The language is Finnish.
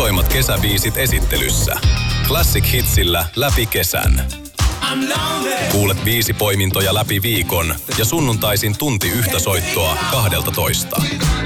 isoimmat kesäbiisit esittelyssä. Classic Hitsillä läpi kesän. Kuulet 5 poimintoja läpi viikon ja sunnuntaisin tunti yhtä soittoa 12.